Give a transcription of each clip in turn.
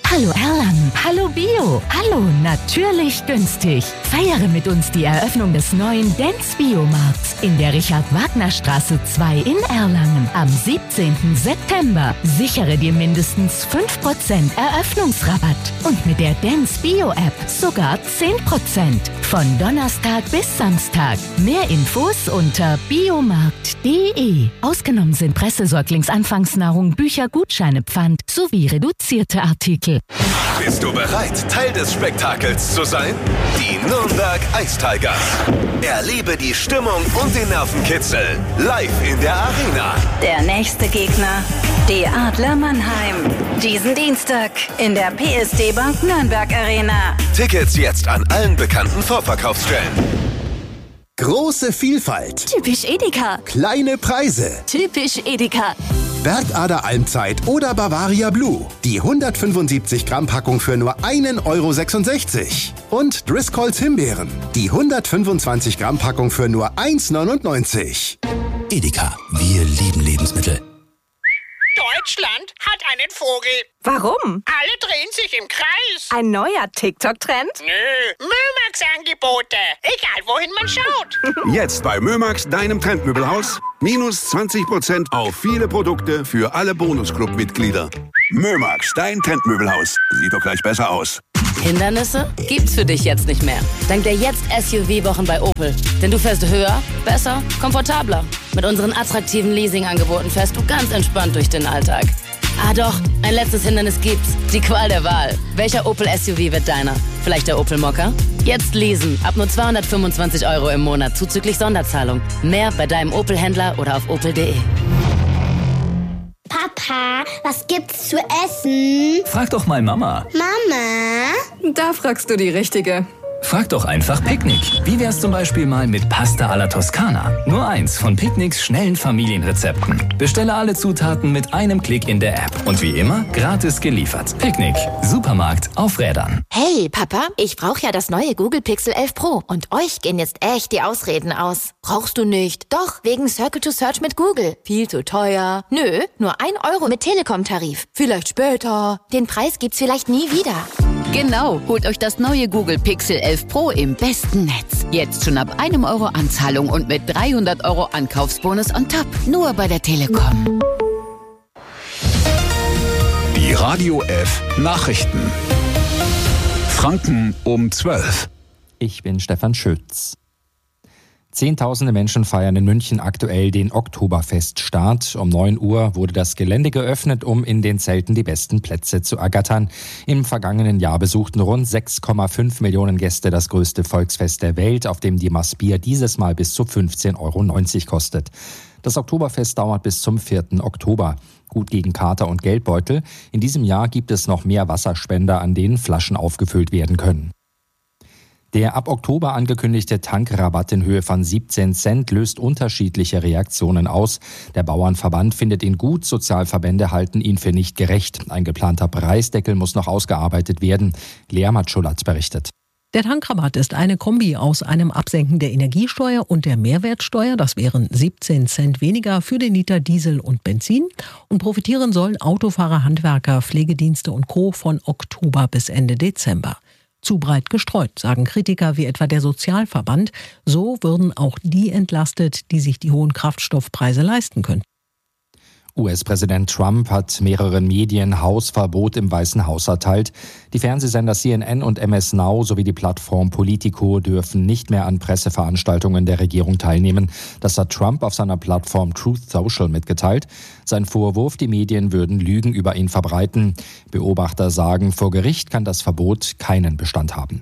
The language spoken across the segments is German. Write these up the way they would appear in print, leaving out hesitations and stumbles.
Hallo Erlangen, hallo Bio, hallo natürlich günstig. Feiere mit uns die Eröffnung des neuen Dance Biomarkts in der Richard-Wagner-Straße 2 in Erlangen am 17. September. Sichere dir mindestens 5% Eröffnungsrabatt und mit der Dance Bio App sogar 10%. Von Donnerstag bis Samstag. Mehr Infos unter biomarkt.de. Ausgenommen sind Pressesäuglingsanfangsnahrung, Bücher, Gutscheine, Pfand sowie reduzierte Artikel. Bist du bereit, Teil des Spektakels zu sein? Die Nürnberg Eistigers. Erlebe die Stimmung und den Nervenkitzel live in der Arena. Der nächste Gegner, die Adler Mannheim. Diesen Dienstag in der PSD Bank Nürnberg Arena. Tickets jetzt an allen bekannten Vorverkaufsstellen. Große Vielfalt. Typisch Edeka. Kleine Preise. Typisch Edeka. Bergader Almzeit oder Bavaria Blue. Die 175 Gramm Packung für nur 1,66 €. Und Driscolls Himbeeren. Die 125 Gramm Packung für nur 1,99 €. Edeka, wir lieben Lebensmittel. Deutschland hat einen Vogel. Warum? Alle drehen sich im Kreis. Ein neuer TikTok-Trend? Nö, Mömax-Angebote. Egal, wohin man schaut. Jetzt bei Mömax, deinem Trendmöbelhaus. Minus 20% auf viele Produkte für alle Bonusclub-Mitglieder. Mömax, dein Trendmöbelhaus. Sieht doch gleich besser aus. Hindernisse gibt's für dich jetzt nicht mehr. Dank der Jetzt-SUV-Wochen bei Opel. Denn du fährst höher, besser, komfortabler. Mit unseren attraktiven Leasing-Angeboten fährst du ganz entspannt durch den Alltag. Ah doch, ein letztes Hindernis gibt's. Die Qual der Wahl. Welcher Opel-SUV wird deiner? Vielleicht der Opel Mokka? Jetzt leasen. Ab nur 225 € im Monat zuzüglich Sonderzahlung. Mehr bei deinem Opel-Händler oder auf opel.de. Papa, was gibt's zu essen? Frag doch mal Mama. Mama? Da fragst du die Richtige. Frag doch einfach Picknick. Wie wär's zum Beispiel mal mit Pasta alla Toscana? Nur eins von Picknicks schnellen Familienrezepten. Bestelle alle Zutaten mit einem Klick in der App. Und wie immer, gratis geliefert. Picknick. Supermarkt auf Rädern. Hey, Papa, ich brauche ja das neue Google Pixel 11 Pro. Und euch gehen jetzt echt die Ausreden aus. Brauchst du nicht? Doch, wegen Circle to Search mit Google. Viel zu teuer. Nö, nur 1 € mit Telekom-Tarif. Vielleicht später. Den Preis gibt's vielleicht nie wieder. Genau, holt euch das neue Google Pixel 11 Pro im besten Netz. Jetzt schon ab 1 € Anzahlung und mit 300 € Ankaufsbonus on top. Nur bei der Telekom. Die Radio F Nachrichten. Franken um 12. Ich bin Stefan Schütz. Zehntausende Menschen feiern in München aktuell den Oktoberfeststart. Um 9 Uhr wurde das Gelände geöffnet, um in den Zelten die besten Plätze zu ergattern. Im vergangenen Jahr besuchten rund 6,5 Millionen Gäste das größte Volksfest der Welt, auf dem die Maß Bier dieses Mal bis zu 15,90 € kostet. Das Oktoberfest dauert bis zum 4. Oktober. Gut gegen Kater und Geldbeutel. In diesem Jahr gibt es noch mehr Wasserspender, an denen Flaschen aufgefüllt werden können. Der ab Oktober angekündigte Tankrabatt in Höhe von 17 Cent löst unterschiedliche Reaktionen aus. Der Bauernverband findet ihn gut, Sozialverbände halten ihn für nicht gerecht. Ein geplanter Preisdeckel muss noch ausgearbeitet werden. Lea Matschulatz berichtet. Der Tankrabatt ist eine Kombi aus einem Absenken der Energiesteuer und der Mehrwertsteuer. Das wären 17 Cent weniger für den Liter Diesel und Benzin. Und profitieren sollen Autofahrer, Handwerker, Pflegedienste und Co. von Oktober bis Ende Dezember. Zu breit gestreut, sagen Kritiker wie etwa der Sozialverband. So würden auch die entlastet, die sich die hohen Kraftstoffpreise leisten können. US-Präsident Trump hat mehreren Medien Hausverbot im Weißen Haus erteilt. Die Fernsehsender CNN und MS Now sowie die Plattform Politico dürfen nicht mehr an Presseveranstaltungen der Regierung teilnehmen. Das hat Trump auf seiner Plattform Truth Social mitgeteilt. Sein Vorwurf, die Medien würden Lügen über ihn verbreiten. Beobachter sagen, vor Gericht kann das Verbot keinen Bestand haben.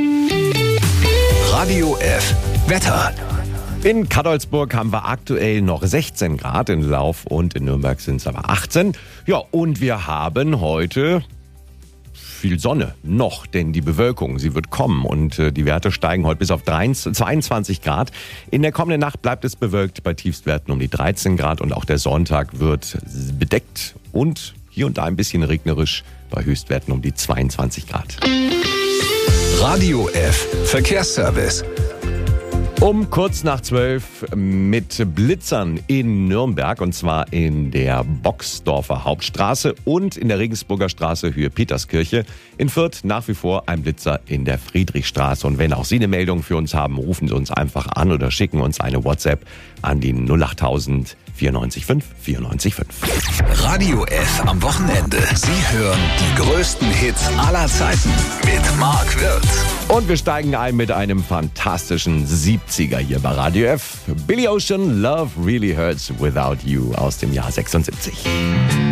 Radio F Wetter. In Cadolzburg haben wir aktuell noch 16 Grad in Lauf und in Nürnberg sind es aber 18. Ja, und wir haben heute viel Sonne noch, denn die Bewölkung, sie wird kommen und die Werte steigen heute bis auf 22 Grad. In der kommenden Nacht bleibt es bewölkt bei Tiefstwerten um die 13 Grad und auch der Sonntag wird bedeckt und hier und da ein bisschen regnerisch bei Höchstwerten um die 22 Grad. Radio F Verkehrsservice. Um kurz nach 12 mit Blitzern in Nürnberg, und zwar in der Boxdorfer Hauptstraße und in der Regensburger Straße Höhe Peterskirche. In Fürth nach wie vor ein Blitzer in der Friedrichstraße. Und wenn auch Sie eine Meldung für uns haben, rufen Sie uns einfach an oder schicken uns eine WhatsApp an die 08000 94.5 94.5. Radio F am Wochenende. Sie hören die größten Hits aller Zeiten mit Marc Wirth. Und wir steigen ein mit einem fantastischen 70er hier bei Radio F. Billy Ocean, Love Really Hurts Without You aus dem Jahr 76.